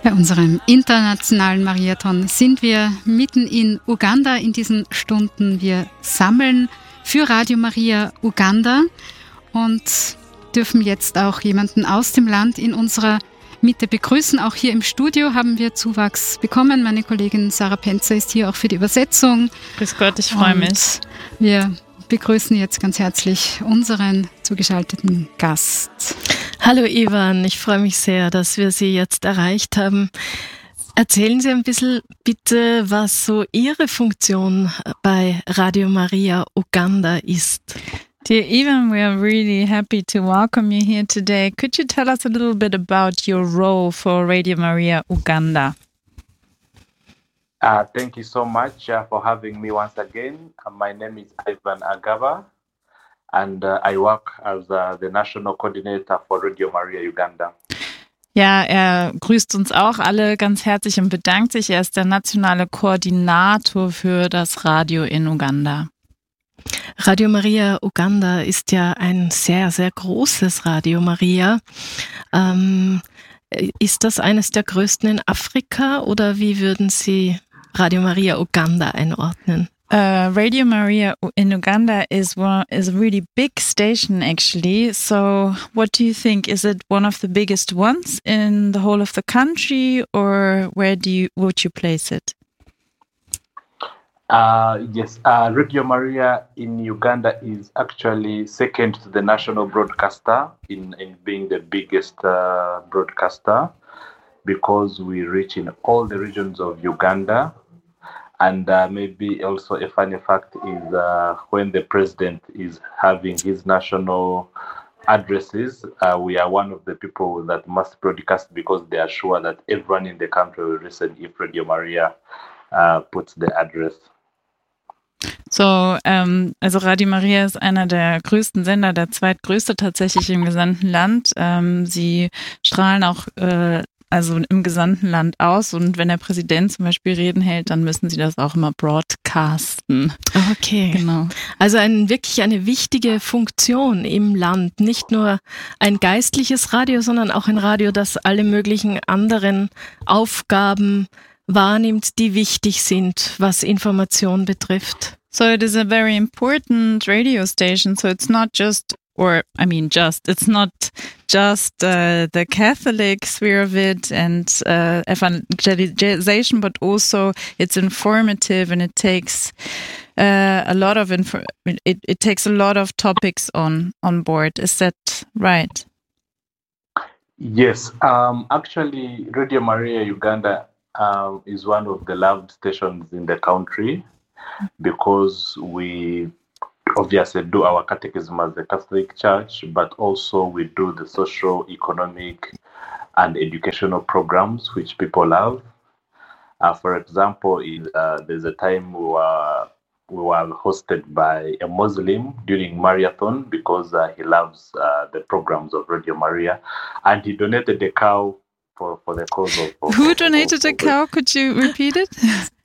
Bei unserem internationalen Mariathon sind wir mitten in Uganda in diesen Stunden. Wir sammeln für Radio Maria Uganda und dürfen jetzt auch jemanden aus dem Land in unserer Mitte begrüßen. Auch hier im Studio haben wir Zuwachs bekommen. Meine Kollegin Sarah Penzer ist hier auch für die Übersetzung. Grüß Gott, ich freue mich. Wir begrüßen jetzt ganz herzlich unseren zugeschalteten Gast. Hallo Ivan, ich freue mich sehr, dass wir Sie jetzt erreicht haben. Erzählen Sie ein bisschen bitte, was so Ihre Funktion bei Radio Maria Uganda ist. Dear Ivan, we are really happy to welcome you here today. Could you tell us a little bit about your role for Radio Maria Uganda? Thank you so much for having me once again. My name is Ivan Agaba, and I work as the National Coordinator for Radio Maria Uganda. Ja, er grüßt uns auch alle ganz herzlich und bedankt sich. Er ist der nationale Koordinator für das Radio in Uganda. Radio Maria Uganda ist ja ein sehr, sehr großes Radio Maria. Ist das eines der größten in Afrika oder wie würden Sie Radio Maria Uganda einordnen? Radio Maria in Uganda is a really big station actually. So what do you think? Is it one of the biggest ones in the whole of the country, or would you place it? Yes, Radio Maria in Uganda is actually second to the national broadcaster in being the biggest broadcaster, because we reach in all the regions of Uganda. And maybe also a funny fact is when the president is having his national addresses, we are one of the people that must broadcast, because they are sure that everyone in the country will listen if Radio Maria puts the address. So, also Radio Maria ist einer der größten Sender, der zweitgrößte tatsächlich im gesamten Land. Sie strahlen auch also im gesamten Land aus, und wenn der Präsident zum Beispiel Reden hält, dann müssen sie das auch immer broadcasten. Okay, genau. Also wirklich eine wichtige Funktion im Land. Nicht nur ein geistliches Radio, sondern auch ein Radio, das alle möglichen anderen Aufgaben wahrnimmt, die wichtig sind, was Information betrifft. So it is a very important radio station. So it's not just, it's not just the Catholic sphere of it and evangelization, but also it's informative, and it takes it takes a lot of topics on board. Is that right? Yes, actually, Radio Maria Uganda is one of the loved stations in the country, because we obviously do our catechism as the Catholic Church, but also we do the social, economic, and educational programs which people love. For example, there's a time we were hosted by a Muslim during marathon, because he loves the programs of Radio Maria, and he donated a cow for the cause of Who donated a cow? Could you repeat it?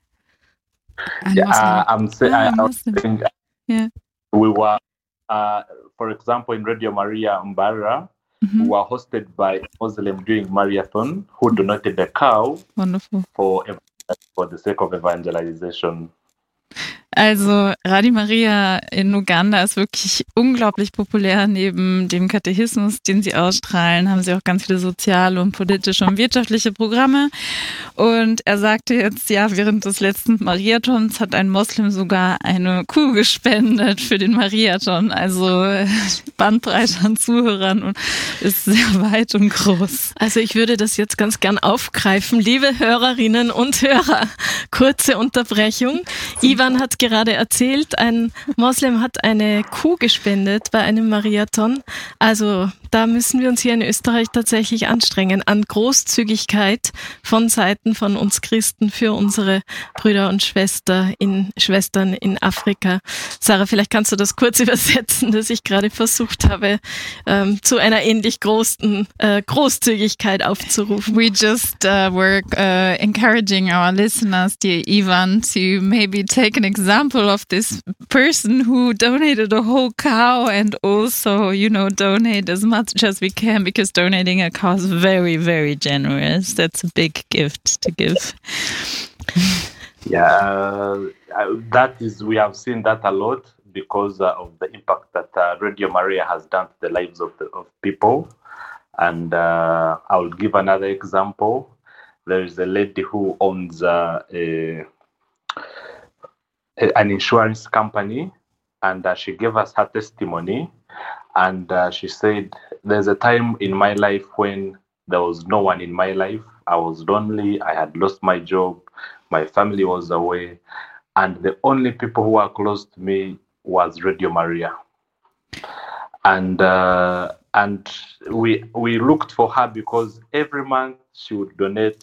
I'm saying. Yeah. We were, for example, in Radio Maria Mbara, we were hosted by a Muslim during marathon who donated a cow. Wonderful. For the sake of evangelization. Also Radio Maria in Uganda ist wirklich unglaublich populär. Neben dem Katechismus, den sie ausstrahlen, haben sie auch ganz viele soziale und politische und wirtschaftliche Programme. Und er sagte jetzt, ja, während des letzten Mariathons hat ein Moslem sogar eine Kuh gespendet für den Mariathon. Also Bandbreite an Zuhörern und ist sehr weit und groß. Also ich würde das jetzt ganz gern aufgreifen. Liebe Hörerinnen und Hörer, kurze Unterbrechung. Ivan hat gerade erzählt, ein Moslem hat eine Kuh gespendet bei einem Mariathon. Also da müssen wir uns hier in Österreich tatsächlich anstrengen an Großzügigkeit von Seiten von uns Christen für unsere Brüder und Schwestern in Afrika. Sarah, vielleicht kannst du das kurz übersetzen, dass ich gerade versucht habe, zu einer ähnlich großen Großzügigkeit aufzurufen. We just were encouraging our listeners, dear Ivan, to maybe take an example example of this person who donated a whole cow and also, donate as much as we can, because donating a cow is very, very generous. That's a big gift to give. Yeah, we have seen that a lot because of the impact that Radio Maria has done to the lives of people. And I will give another example. There is a lady who owns an insurance company, and she gave us her testimony. And she said, there's a time in my life when there was no one in my life. I was lonely. I had lost my job. My family was away. And the only people who were close to me was Radio Maria. And we looked for her because every month she would donate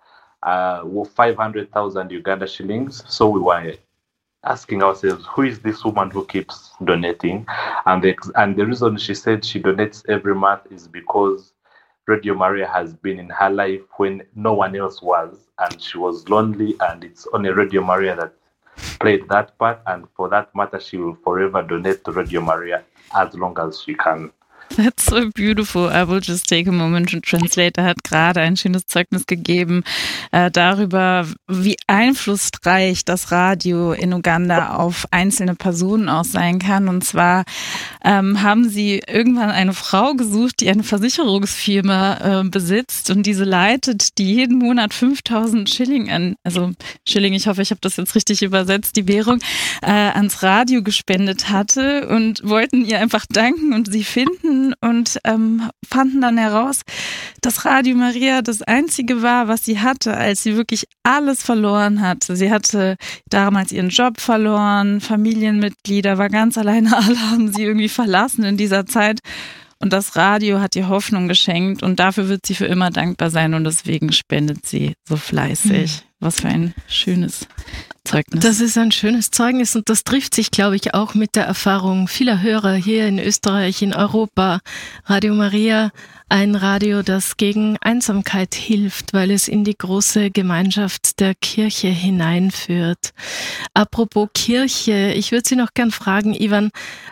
500,000 Uganda shillings. So we were asking ourselves, who is this woman who keeps donating? And the reason she said she donates every month is because Radio Maria has been in her life when no one else was, and she was lonely, and it's only Radio Maria that played that part, and for that matter, she will forever donate to Radio Maria as long as she can. That's so beautiful. I will just take a moment to translate. Er hat gerade ein schönes Zeugnis gegeben darüber, wie einflussreich das Radio in Uganda auf einzelne Personen auch sein kann. Und zwar haben sie irgendwann eine Frau gesucht, die eine Versicherungsfirma besitzt und diese leitet, die jeden Monat 5.000 Schilling Schilling, ich hoffe, ich habe das jetzt richtig übersetzt, die Währung, ans Radio gespendet hatte, und wollten ihr einfach danken und sie finden und fanden dann heraus, dass Radio Maria das Einzige war, was sie hatte, als sie wirklich alles verloren hatte. Sie hatte damals ihren Job verloren, Familienmitglieder, war ganz alleine, alle haben sie irgendwie verlassen in dieser Zeit. Und das Radio hat ihr Hoffnung geschenkt, und dafür wird sie für immer dankbar sein, und deswegen spendet sie so fleißig. Was für ein schönes Zeugnis. Das ist ein schönes Zeugnis, und das trifft sich, glaube ich, auch mit der Erfahrung vieler Hörer hier in Österreich, in Europa. Radio Maria, ein Radio, das gegen Einsamkeit hilft, weil es in die große Gemeinschaft der Kirche hineinführt. Apropos Kirche, ich würde Sie noch gern fragen, Ivan,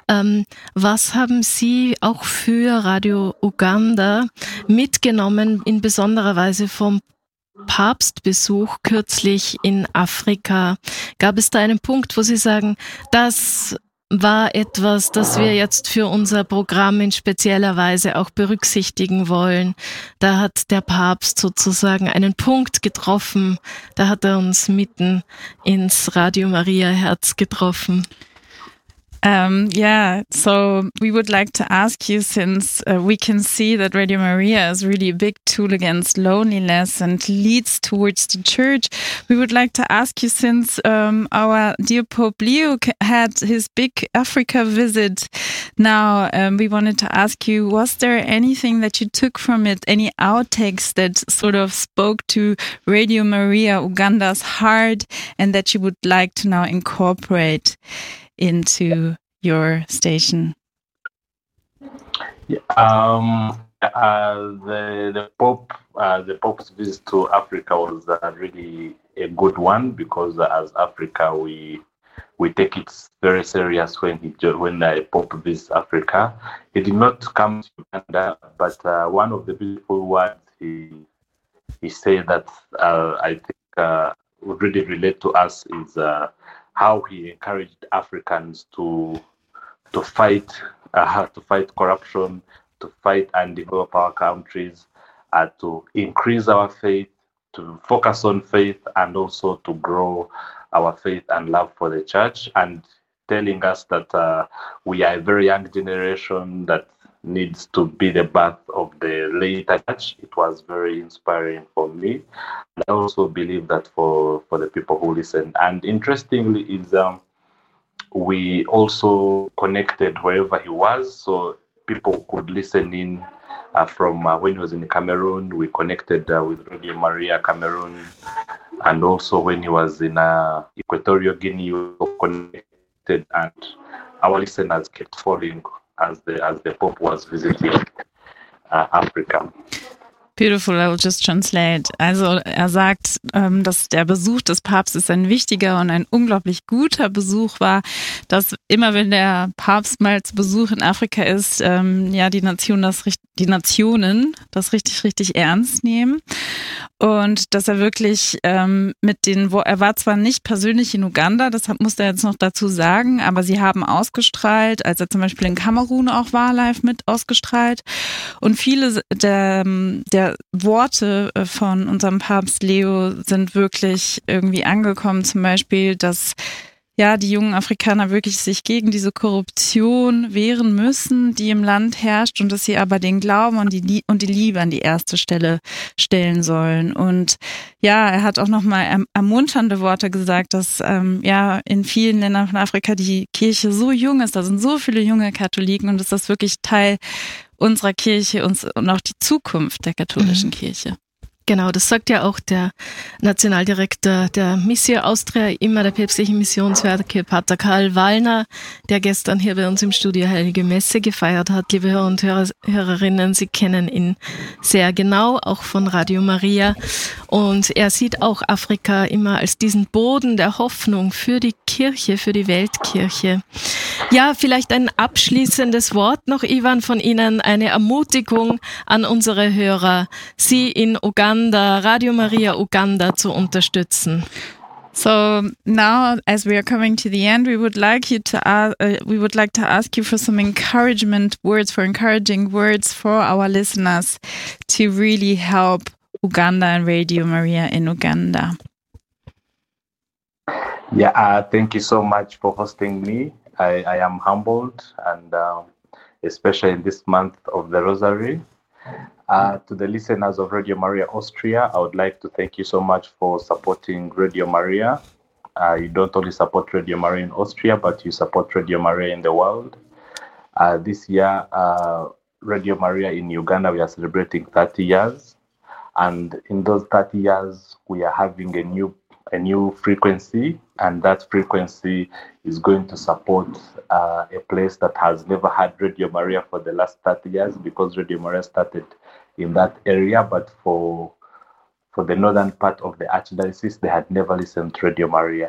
was haben Sie auch für Radio Uganda mitgenommen, in besonderer Weise vom Papstbesuch kürzlich in Afrika? Gab es da einen Punkt, wo Sie sagen, das war etwas, das wir jetzt für unser Programm in spezieller Weise auch berücksichtigen wollen? Da hat der Papst sozusagen einen Punkt getroffen, da hat er uns mitten ins Radio Maria Herz getroffen. So we would like to ask you, since we can see that Radio Maria is really a big tool against loneliness and leads towards the church, we would like to ask you, since our dear Pope Leo had his big Africa visit now, we wanted to ask you, was there anything that you took from it, any outtakes that sort of spoke to Radio Maria Uganda's heart and that you would like to now incorporate into your station? The Pope's visit to Africa was really a good one, because as Africa we take it very serious when the Pope visits Africa. He did not come to Uganda, but one of the beautiful words he said that I think would really relate to us is how he encouraged Africans to fight corruption, to fight and develop our countries, to increase our faith, to focus on faith, and also to grow our faith and love for the church, and telling us that we are a very young generation that needs to be the birth of the later church. It was very inspiring for me. And I also believe that for the people who listen. And interestingly, is we also connected wherever he was, so people could listen in from when he was in Cameroon. We connected with Radio Maria Cameroon, and also when he was in Equatorial Guinea, we were connected, and our listeners kept falling as the Pope was visiting Africa. Beautiful, I will just translate. Also er sagt, dass der Besuch des Papstes ein wichtiger und ein unglaublich guter Besuch war, dass immer wenn der Papst mal zu Besuch in Afrika ist, die Nationen das richtig ernst nehmen. Und dass er wirklich er war zwar nicht persönlich in Uganda, das musste er jetzt noch dazu sagen, aber sie haben ausgestrahlt, als er zum Beispiel in Kamerun auch war, live mit ausgestrahlt. Und viele der Worte von unserem Papst Leo sind wirklich irgendwie angekommen. Zum Beispiel, dass die jungen Afrikaner wirklich sich gegen diese Korruption wehren müssen, die im Land herrscht, und dass sie aber den Glauben und die Liebe an die erste Stelle stellen sollen. Und er hat auch nochmal ermunternde Worte gesagt, dass in vielen Ländern von Afrika die Kirche so jung ist, da sind so viele junge Katholiken, und dass das wirklich Teil unserer Kirche und auch die Zukunft der katholischen Kirche. Genau, das sagt ja auch der Nationaldirektor der Missio Austria, immer der päpstlichen Missionswerke, Pater Karl Wallner, der gestern hier bei uns im Studio Heilige Messe gefeiert hat. Liebe Hörer und Hörerinnen, Sie kennen ihn sehr genau, auch von Radio Maria. Und er sieht auch Afrika immer als diesen Boden der Hoffnung für die Kirche, für die Weltkirche. Ja, vielleicht ein abschließendes Wort noch, Ivan, von Ihnen, eine Ermutigung an unsere Hörer, Sie in Uganda, Radio Maria Uganda zu unterstützen. So now, as we are coming to the end, we would like to ask you for some encouraging words for our listeners to really help Uganda and Radio Maria in Uganda. Yeah, thank you so much for hosting me. I am humbled, and especially in this month of the Rosary. To the listeners of Radio Maria Austria, I would like to thank you so much for supporting Radio Maria. You don't only support Radio Maria in Austria, but you support Radio Maria in the world. This year, Radio Maria in Uganda, we are celebrating 30 years. And in those 30 years, we are having a new frequency, and that frequency is going to support a place that has never had Radio Maria for the last 30 years, because Radio Maria started in that area, but for the northern part of the Archdiocese, they had never listened to Radio Maria.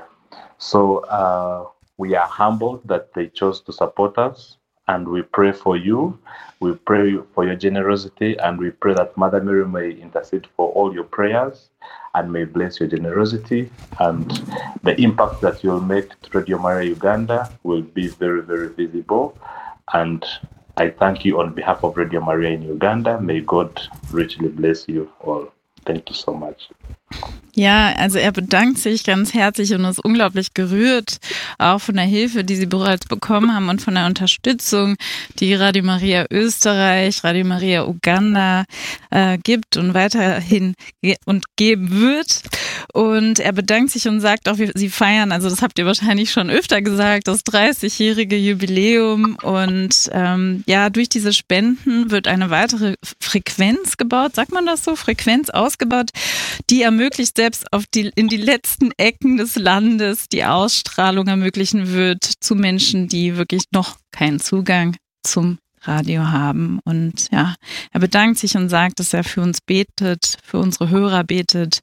So we are humbled that they chose to support us, and we pray for you. We pray for your generosity, and we pray that Mother Mary may intercede for all your prayers and may bless your generosity, and the impact that you'll make to Radio Maria Uganda will be very, very visible. And I thank you on behalf of Radio Maria in Uganda. May God richly bless you all. Thank you so much. Ja, also er bedankt sich ganz herzlich und ist unglaublich gerührt, auch von der Hilfe, die sie bereits bekommen haben, und von der Unterstützung, die Radio Maria Österreich, Radio Maria Uganda gibt und weiterhin und geben wird. Und er bedankt sich und sagt auch, sie feiern, also das habt ihr wahrscheinlich schon öfter gesagt, das 30-jährige Jubiläum. Und durch diese Spenden wird eine weitere Frequenz gebaut, sagt man das so? Frequenz ausgebaut, die ermöglicht, selbst in die letzten Ecken des Landes die Ausstrahlung ermöglichen wird zu Menschen, die wirklich noch keinen Zugang zum Radio haben. Und er bedankt sich und sagt, dass er für uns betet, für unsere Hörer betet,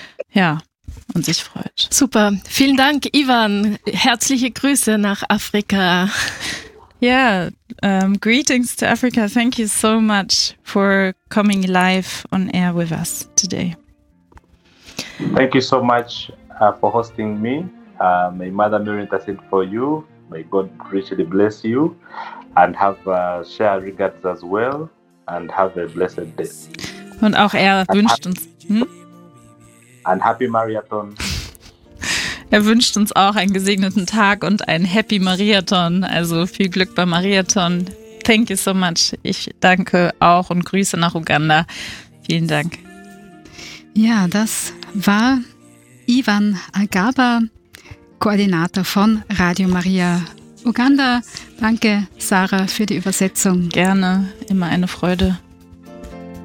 und sich freut. Super, vielen Dank, Ivan. Herzliche Grüße nach Afrika. Greetings to Africa. Thank you so much for coming live on air with us today. Thank you so much for hosting me. May Mother Mary intercede for you. May God richly bless you, and have share regards as well, and have a blessed day. Und auch er wünscht uns. And Happy Mariathon. Er wünscht uns auch einen gesegneten Tag und ein Happy Mariathon. Also viel Glück beim Mariathon. Thank you so much. Ich danke auch und Grüße nach Uganda. Vielen Dank. Ja, das war Ivan Agaba, Koordinator von Radio Maria Uganda. Danke, Sarah, für die Übersetzung. Gerne, immer eine Freude.